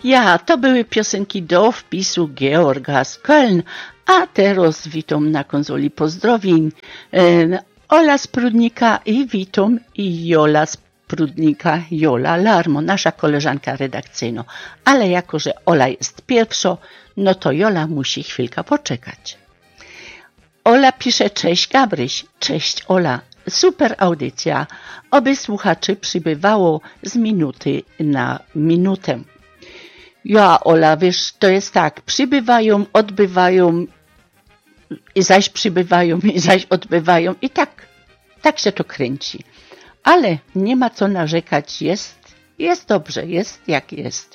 Ja, to były piosenki do wpisu Georga z Köln, a teraz witam na konsoli pozdrowień Ola z Prudnika i witam i Jola z Prudnika, Jola Larmo, nasza koleżanka redakcyjna. Ale jako, że Ola jest pierwsza, no to Jola musi chwilkę poczekać. Ola pisze: cześć Gabryś, cześć Ola, super audycja, oby słuchaczy przybywało z minuty na minutę. Ja, Ola, wiesz, to jest tak, przybywają, odbywają, i zaś przybywają, i zaś odbywają i tak się to kręci. Ale nie ma co narzekać, jest dobrze, jest jak jest.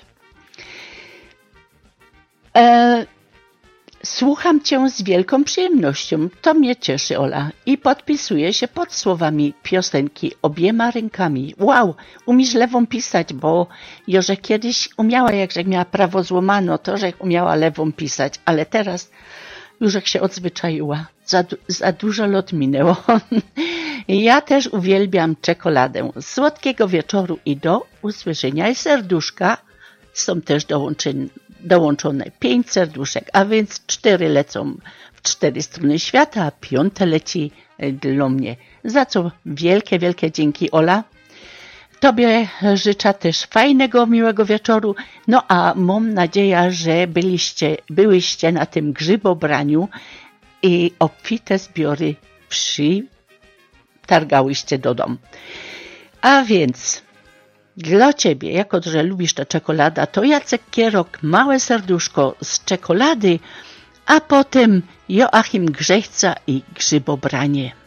Słucham Cię z wielką przyjemnością, to mnie cieszy, Ola, i podpisuję się pod słowami piosenki obiema rękami. Wow, umiesz lewą pisać, bo Joże kiedyś umiała, jak miała prawo złamano, to że umiała lewą pisać, ale teraz już jak się odzwyczaiła, za dużo lat minęło. Ja też uwielbiam czekoladę. Słodkiego wieczoru i do usłyszenia i serduszka. Są też dołączone 5 serduszek, a więc 4 lecą w 4 strony świata, a 5 leci dla mnie. Za co wielkie, wielkie dzięki, Ola. Tobie życzę też fajnego, miłego wieczoru. No a mam nadzieję, że byłyście na tym grzybobraniu i obfite zbiory przytargałyście do domu. A więc dla Ciebie, jako że lubisz tę czekoladę, to Jacek Kierok, małe serduszko z czekolady, a potem Joachim Grzechca i grzybobranie.